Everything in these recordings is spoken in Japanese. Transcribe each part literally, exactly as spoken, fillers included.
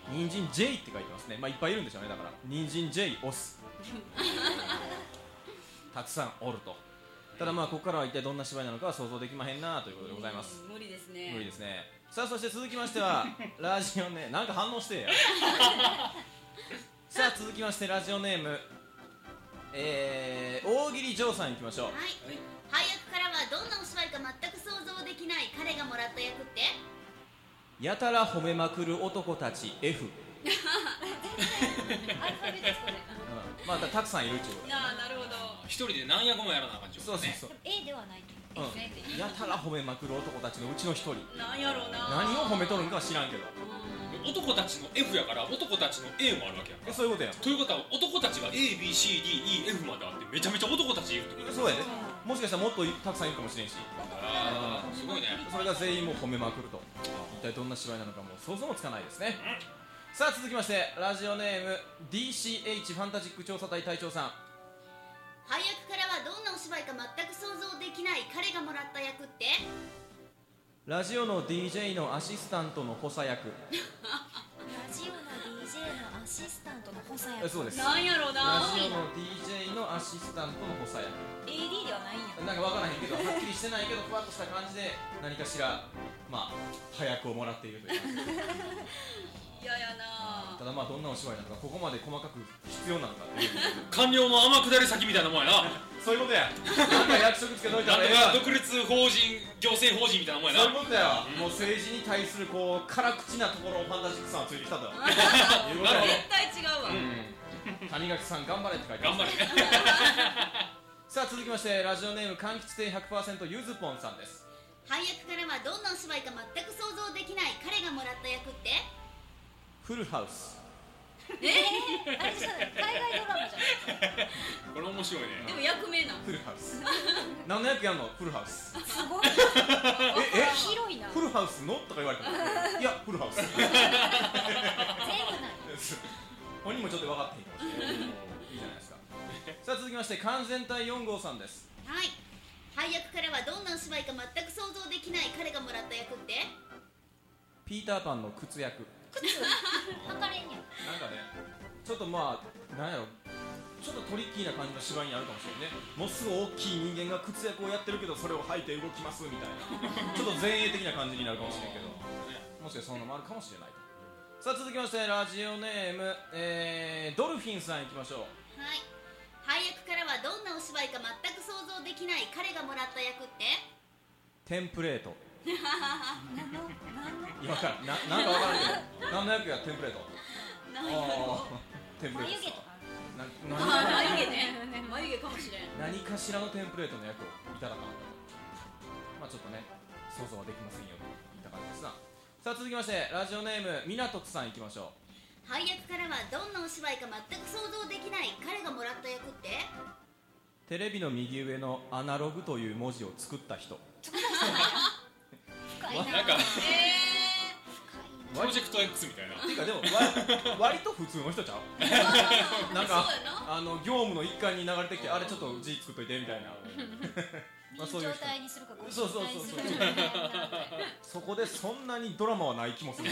人参 J って書いてますね。まあいっぱいいるんでしょうね。だから人参 J 押すたくさんおると。ただまあここからは一体どんな芝居なのかは想像できまへんなということでございます。 無理ですね。 無理ですね。さあそして続きましてはラジオネームなんか反応してやさあ続きましてラジオネーム、えー、大喜利嬢さんいきましょう。 はい、配役からはどんなお芝居か全く想像できない彼がもらった役って？ やたら褒めまくる男たち F アルファベットですこれ。 うん、まあたくさんいるっちゅうことで、 ああ、なるほど。 一人で何役もやらなあかんちゅうそうそうそう、 A ではない。 うん、やたら褒めまくる男たちのうちの一人。 なんやろうな。 何を褒めとるんかは知らんけど、 男たちの F やから男たちの A もあるわけやんか。 えそういうことやん。 ということは男たちが A、B、C、D、E、F まであってめちゃめちゃ男たちいるってことです。 そうやで、もしかしたらもっとたくさんいるかもしれんし、 ああ、すごいね。 それが全員もう褒めまくると、一体どんな芝居なのかもう想像もつかないですね。さあ続きましてラジオネーム ディーシーエイチ ファンタジック調査隊隊長さん。 配役からはどんなお芝居か全く想像できない彼がもらった役って？ ラジオの ディージェー のアシスタントの補佐役。 ラジオの ディージェー のアシスタントの補佐役。 えそうです。 なんやろうな。 ラジオの ディージェー のアシスタントの補佐役。 エーディー ではないんや。 なんか分からへんけど、はっきりしてないけどふわっとした感じで何かしらまあ早くをもらっているという感じ嫌やな。 ただまあどんなお芝居なのかここまで細かく必要なのかっていう官僚の天下り先みたいなもんやな。 そういうことや。なんか役職つけといたなんとらええわ。 か独立法人行政法人みたいなもんやそういうな。 ことや、もう政治に対するこう辛口なところをファンタジックさんはついてきたということや。 絶対違うわ。 うん谷垣さん頑張れって書いてます。 頑張れさあ続きましてラジオネーム柑橘亭 ひゃくパーセント ゆずぽんさんです。 配役からはどんなお芝居か全く想像できない彼がもらった役って？ フルハウス。 あれじゃない、海外ドラマじゃない。 これ面白いね。 でも役名なの。 フルハウス何の役やんの？フルハウス。 すごい。 ええ広いな。 フルハウスのとか言われたいやフルハウス全部ない。 本人もちょっと分かってへんかもしれない。いいじゃないですか。さあ続きまして完全体よん号さんです。 はい、配役からはどんなお芝居か全く想像できない彼がもらった役って？ ピーターパンの靴役。 靴履かれんやん。 なんかねちょっとまあなんやろちょっとトリッキーな感じの芝居になるかもしれんね。もうすぐ大きい人間が靴役をやってるけどそれを履いて動きますみたいなちょっと前衛的な感じになるかもしれんけど、もしかしたらそんなのもあるかもしれないと。さあ続きましてラジオネーム、えー、ドルフィンさんいきましょう。 はい、配役からはどんなお芝居か全く想像できない彼がもらった役って？ テンプレート。 何の何のいや分からんな、なんか分からんけど何の役やテンプレート。 何やろ。 あーテンプレート眉毛とか。 なああ、 何眉毛ね。眉毛かもしれん。 何かしらのテンプレートの役をいただかなと。まあちょっとね想像はできませんよといった感じですな。さあ続きましてラジオネームみなとくさんいきましょう。 配役からはどんなお芝居か全く想像できない彼がもらった役って？ テレビの右上のアナログという文字を作った人。 深いな。 なんかえプロジェクト X みたいな。 ていうかでも割と普通の人ちゃうなんかそうやな。 あの業務の一環に流れてきてあれちょっと字作っといてみたいなまあそういう人状態にするかそうそうそうそうそこでそんなにドラマはない気もする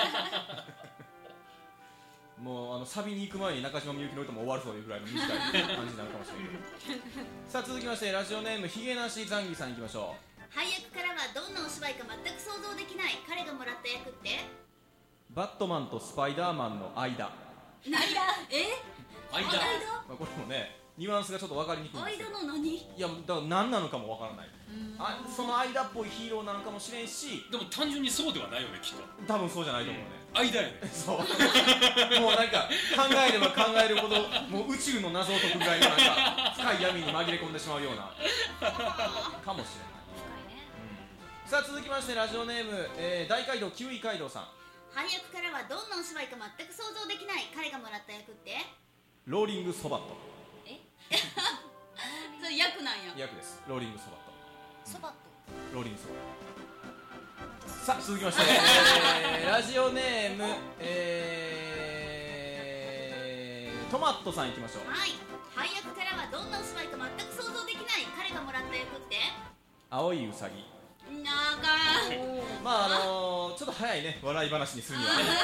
もうあのサビに行く前に中島みゆきの歌も終わるというぐらいの短い感じになるかもしれないけどさあ続きましてラジオネームひげなしザンギさんいきましょう。 配役からはどんなお芝居か全く想像できない彼がもらった役って？ バットマンとスパイダーマンの間。 間。え？ 間。 まあ、これもねニュアンスがちょっと分かりにくいんですよ。 間の何？ いやだから何なのかも分からない。あその間っぽいヒーローなのかもしれんしでも単純にそうではないよねきっと。 多分そうじゃないと思うね。 間やね。 そうもうなんか考えれば考えるほどもう宇宙の謎を解くぐらいのなんか深い闇に紛れ込んでしまうようなかもしれない。さあ続きましてラジオネーム、えー、大街道キウイ街道さん。 配役からはどんなお芝居か全く想像できない彼がもらった役って？ ローリングソバット。 え？ それ役なんや。 役です。ローリングソバット。 そばと。 ローリングソバット。さあ続きまして、えー、ラジオネーム、えー、トマットさんいきましょう。 はい、配役からはどんなお芝居か全く想像できない彼がもらった役って？ 青いウサギ。 長ーまああのー、ちょっと早いね笑い話にするには